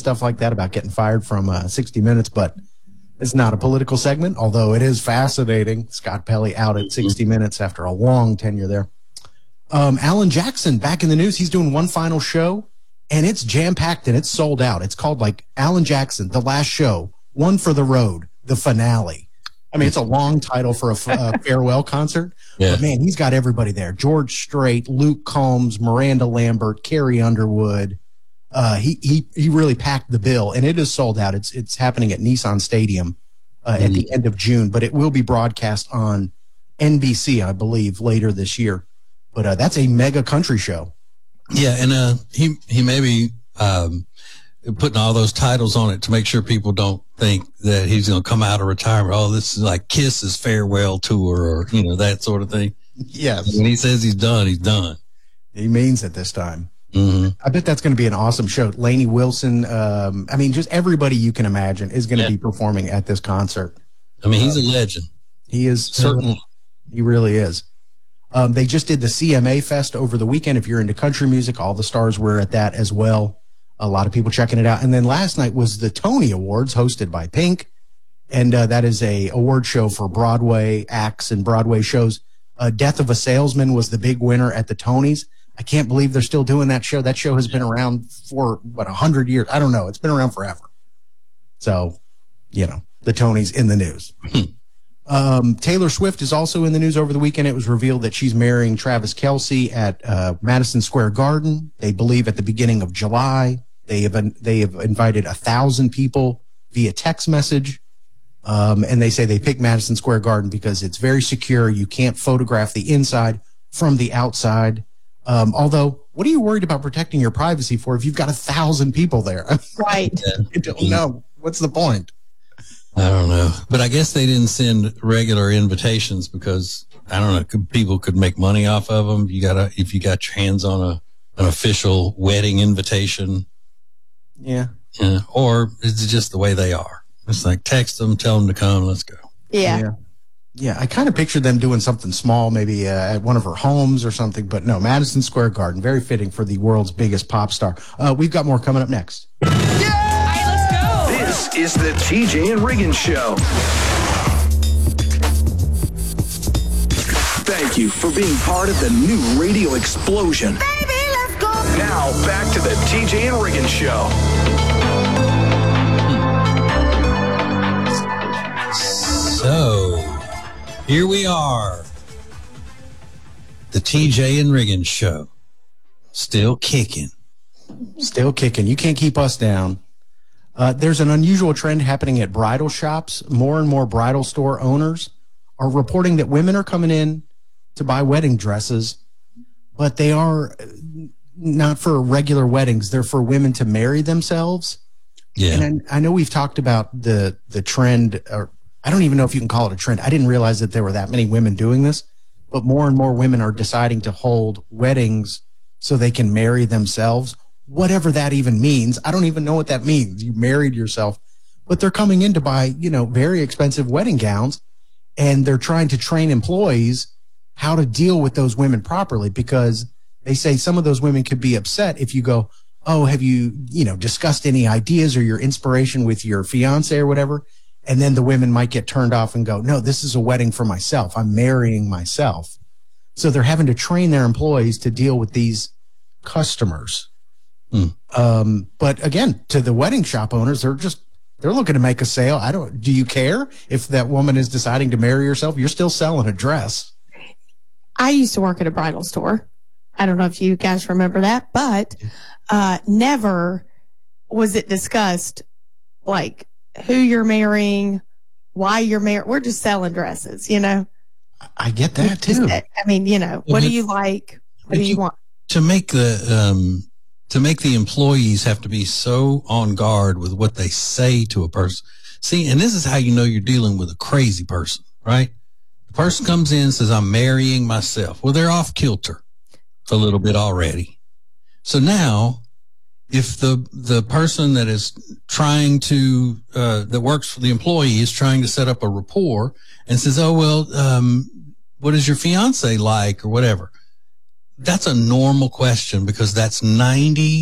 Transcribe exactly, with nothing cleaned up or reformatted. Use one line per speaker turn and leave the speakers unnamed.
stuff like that about getting fired from uh, sixty minutes, but it's not a political segment, although it is fascinating. Scott Pelley out at sixty minutes after a long tenure there. Um, Alan Jackson back in the news. He's doing one final show, and it's jam-packed and it's sold out. It's called like Alan Jackson, The Last Show, One for the Road, the finale. I mean, it's a long title for a, a farewell concert. Yeah. But, man, he's got everybody there. George Strait, Luke Combs, Miranda Lambert, Carrie Underwood. Uh, he, he, he really packed the bill, and it is sold out. It's, it's happening at Nissan Stadium uh, mm-hmm. at the end of June, but it will be broadcast on N B C, I believe, later this year. But uh, that's a mega country show.
Yeah, and uh, he, he may be um, putting all those titles on it to make sure people don't think that he's going to come out of retirement. Oh, this is like Kiss's farewell tour or, you know, that sort of thing.
Yes.
When he says he's done, he's done.
He means it this time.
Mm-hmm.
I bet that's going to be an awesome show. Lainey Wilson, um, I mean, just everybody you can imagine is going to yeah. be performing at this concert.
I mean, he's uh, a legend.
He is certainly. He really is. Um, they just did the C M A Fest over the weekend. If you're into country music, all the stars were at that as well. A lot of people checking it out. And then last night was the Tony Awards hosted by Pink. And uh, that is a award show for Broadway acts and Broadway shows. Uh, Death of a Salesman was the big winner at the Tonys. I can't believe they're still doing that show. That show has been around for, what, a hundred years? I don't know. It's been around forever. So, you know, the Tonys in the news. um, Taylor Swift is also in the news over the weekend. It was revealed that she's marrying Travis Kelce at uh, Madison Square Garden. They believe at the beginning of July. They have, they have invited a thousand people via text message. Um, and they say they picked Madison Square Garden because it's very secure. You can't photograph the inside from the outside. Um, although, what are you worried about protecting your privacy for if you've got a thousand people there?
Right.
I don't know. What's the point?
I don't know. But I guess they didn't send regular invitations because, I don't know, could, people could make money off of them. You gotta, if you got your hands on a, an official wedding invitation.
Yeah.
Yeah. Or it's just the way they are. It's like text them, tell them to come, let's go.
Yeah.
Yeah. Yeah, I kind of pictured them doing something small, maybe uh, at one of her homes or something, but no, Madison Square Garden, very fitting for the world's biggest pop star. Uh, we've got more coming up next.
Yeah! All right, let's go. This is the T J and Riggins Show. Thank you for being part of the new radio explosion.
Baby, let's go.
Now, back to the T J and Riggins Show.
So... here we are, the T J and Riggins Show, still kicking.
Still kicking. You can't keep us down. Uh, there's an unusual trend happening at bridal shops. More and more bridal store owners are reporting that women are coming in to buy wedding dresses, but they are not for regular weddings. They're for women to marry themselves.
Yeah.
And I, I know we've talked about the, the trend, or I don't even know if you can call it a trend. I didn't realize that there were that many women doing this, but more and more women are deciding to hold weddings so they can marry themselves, whatever that even means. I don't even know what that means. You married yourself, but they're coming in to buy, you know, very expensive wedding gowns, and they're trying to train employees how to deal with those women properly, because they say some of those women could be upset if you go, oh, have you, you know, discussed any ideas or your inspiration with your fiance or whatever? And then the women might get turned off and go, no, this is a wedding for myself. I'm marrying myself. So they're having to train their employees to deal with these customers.
Mm.
Um, but again, to the wedding shop owners, they're just, they're looking to make a sale. I don't, do you care if that woman is deciding to marry herself? You're still selling a dress.
I used to work at a bridal store. I don't know if you guys remember that, but uh, never was it discussed, like, who you're marrying, why you're married. We're just selling dresses, you know.
I get that too.
I mean, you know, what do you like? What do you want?
To make the um, to make the employees have to be so on guard with what they say to a person. See, and this is how you know you're dealing with a crazy person, right? The person comes in and says, "I'm marrying myself." Well, they're off kilter a little bit already. So now, if the the person that is trying to uh, that works for the employee is trying to set up a rapport and says, "Oh well, um, what is your fiance like?" or whatever, that's a normal question, because that's ninety